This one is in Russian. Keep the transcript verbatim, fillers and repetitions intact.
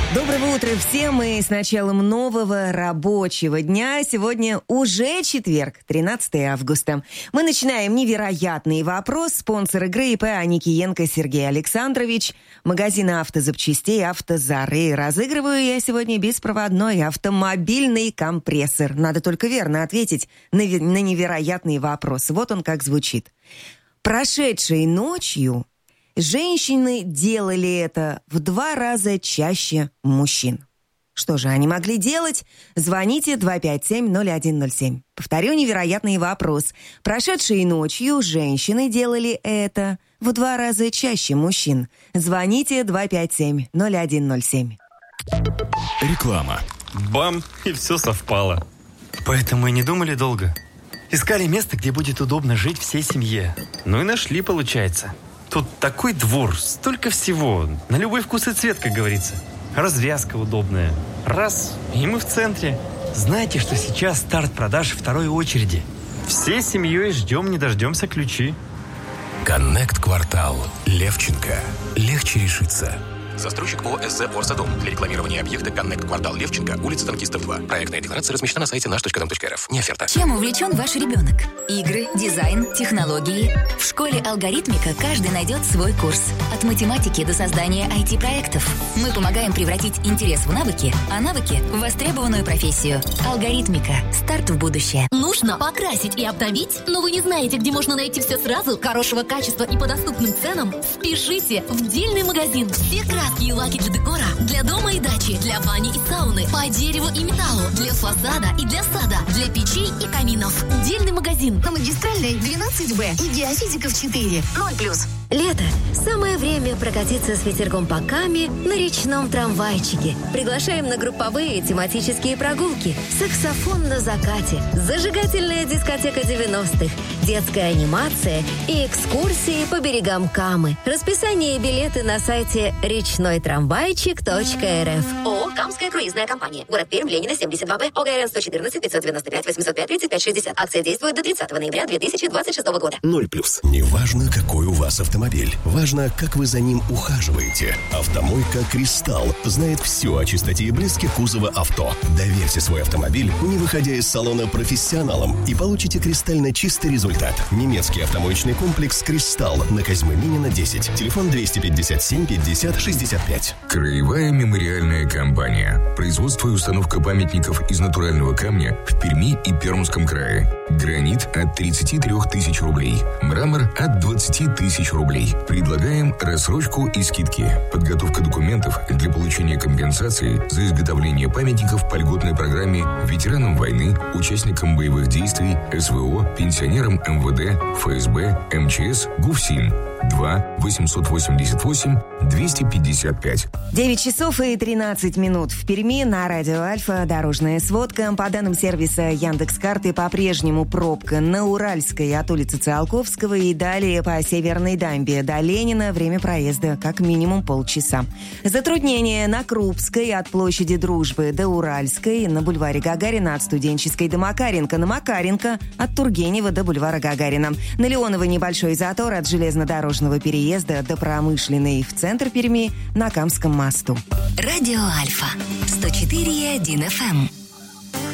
Доброго утра всем и с началом нового рабочего дня. Сегодня уже четверг, тринадцатое августа. Мы начинаем невероятный вопрос. Спонсор игры ИП Аникиенко Сергей Александрович, магазин автозапчастей «Автозар». И разыгрываю я сегодня беспроводной автомобильный компрессор. Надо только верно ответить на, на невероятный вопрос. Вот он как звучит. Прошедшей ночью женщины делали это в два раза чаще мужчин. Что же они могли делать? Звоните два пять семь ноль один ноль семь. Повторю невероятный вопрос. Прошедшей ночью женщины делали это в два раза чаще мужчин. Звоните два пять семь ноль один ноль семь. Реклама. Бам! И все совпало. Поэтому и не думали долго. Искали место, где будет удобно жить всей семье. Ну и нашли, получается. Тут такой двор, столько всего. На любой вкус и цвет, как говорится. Развязка удобная. Раз, и мы в центре. Знаете, что сейчас старт продаж второй очереди? Всей семьей ждем, не дождемся ключи. Коннект Квартал. Левченко. Легче решиться. Застройщик ООО «СЗ Орсадом». Для рекламирования объекта «Коннект Квартал Левченко», улица Танкистов, два. Проектная декларация размещена на сайте наш точка дом точка эр эф. Не оферта. Чем увлечен ваш ребенок? Игры, дизайн, технологии. В школе «Алгоритмика» каждый найдет свой курс. От математики до создания ай ти-проектов. Мы помогаем превратить интерес в навыки, а навыки в востребованную профессию. «Алгоритмика». Старт в будущее. Нужно покрасить и обновить, но вы не знаете, где можно найти все сразу, хорошего качества и по доступным ценам? Спешите в дельный магазин. Все краски и лаки для декора, для дома и дачи, для бани и сауны, по дереву и металлу, для фасада и для сада, для печей и каминов. Дельный магазин на Магистральной двенадцать бэ и Геофизиков четыре. ноль плюс. Лето. Самое время прокатиться с ветерком по Каме на речном трамвайчике. Приглашаем на групповые тематические прогулки. Саксофон на закате. Зажигательная дискотека девяностых. Детская анимация и экскурсии по берегам Камы. Расписание и билеты на сайте речной трамвайчик точка эр эф. ООО «Камская круизная компания». Город Пермь, Ленина, семьдесят два бэ. ОГРН сто четырнадцать пятьсот девяносто пять восемьсот пять тридцать пять шестьдесят. Акция действует до тридцатого ноября две тысячи двадцать шестого года. Ноль плюс. Неважно, какой у вас автомобиль. Важно, как вы за ним ухаживаете. Автомойка «Кристалл» знает все о чистоте и блеске кузова авто. Доверьте свой автомобиль, не выходя из салона, профессионалам, и получите кристально чистый результат. Немецкий автомоечный комплекс «Кристалл» на Козьмы Минина, десять. Телефон двести пятьдесят семь пятьдесят шестьдесят пять. Краевая мемориальная компания. Производство и установка памятников из натурального камня в Перми и Пермском крае. Гранит от тридцати трёх тысяч рублей. Мрамор от двадцати тысяч рублей. Предлагаем рассрочку и скидки. Подготовка документов для получения компенсации за изготовление памятников по льготной программе ветеранам войны, участникам боевых действий, эс вэ о, пенсионерам эм вэ дэ, эф эс бэ, эм че эс, ГУФСИН. два восемьсот восемьдесят восемь двести пятьдесят пять. девять часов и тринадцать минут в Перми. На радио Альфа дорожная сводка. По данным сервиса Яндекс.Карты, по-прежнему пробка на Уральской от улицы Циолковского и далее по Северной дамбе до Ленина. Время проезда как минимум полчаса. Затруднения на Крупской от площади Дружбы до Уральской, на бульваре Гагарина от Студенческой до Макаренко, на Макаренко от Тургенева до бульвара Гагарина. На Леонова небольшой затор от железнодорожного переезда до Промышленной в центр Перми на Камском мосту. Радио Альфа. сто четыре и один эф эм.